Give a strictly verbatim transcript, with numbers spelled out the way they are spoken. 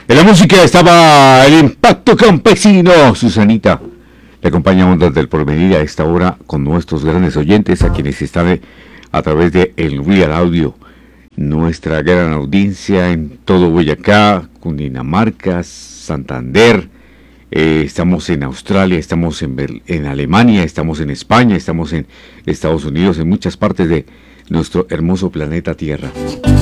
En la música estaba el Impacto Campesino. Susanita, le acompañamos desde el porvenir a esta hora con nuestros grandes oyentes, a quienes están a través de el Real Audio. Nuestra gran audiencia en todo Boyacá, Cundinamarca, Santander. Eh, estamos en Australia, estamos en, Berl- en Alemania, estamos en España, estamos en Estados Unidos, en muchas partes de nuestro hermoso planeta Tierra.